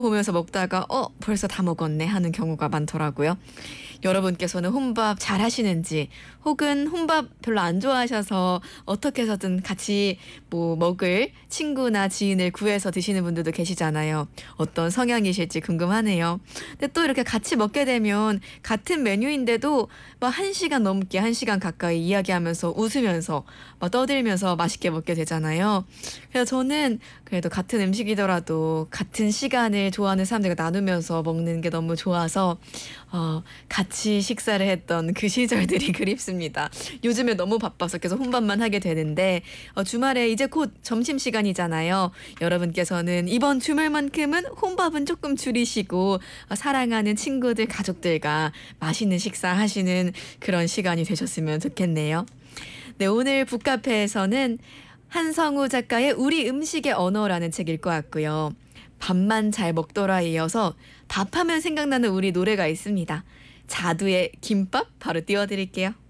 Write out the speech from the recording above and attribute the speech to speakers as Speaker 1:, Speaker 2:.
Speaker 1: 보면서 먹다가 벌써 다 먹었네 하는 경우가 많더라고요. 여러분께서는 혼밥 잘 하시는지, 혹은 혼밥 별로 안 좋아하셔서 어떻게 해서든 같이 뭐 먹을 친구나 지인을 구해서 드시는 분들도 계시잖아요. 어떤 성향이실지 궁금하네요. 근데 또 이렇게 같이 먹게 되면 같은 메뉴인데도 막 1시간 넘게, 1시간 가까이 이야기하면서 웃으면서 막 떠들면서 맛있게 먹게 되잖아요. 그래서 저는 그래도 같은 음식이더라도 같은 시간을 좋아하는 사람들과 나누면서 먹는 게 너무 좋아서 같이 식사를 했던 그 시절들이 그립습니다. 요즘에 너무 바빠서 계속 혼밥만 하게 되는데 주말에 이제 곧 점심시간이잖아요. 여러분께서는 이번 주말만큼은 혼밥은 조금 줄이시고 사랑하는 친구들, 가족들과 맛있는 식사하시는 그런 시간이 되셨으면 좋겠네요. 네, 오늘 북카페에서는 한성우 작가의 우리 음식의 언어라는 책 읽고 왔고요. 밥만 잘 먹더라에 이어서 밥하면 생각나는 우리 노래가 있습니다. 자두의 김밥 바로 띄워드릴게요.